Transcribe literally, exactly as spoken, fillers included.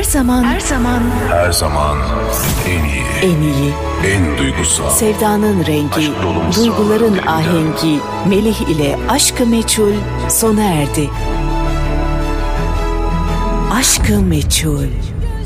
zaman, her zaman, Her zaman en iyi, en iyi, en duygusal. sevdanın rengi, Aşk dolu duyguların mısraların ahengi, Melih ile Aşk-ı Meçhul sona erdi. Aşk-ı Meçhul.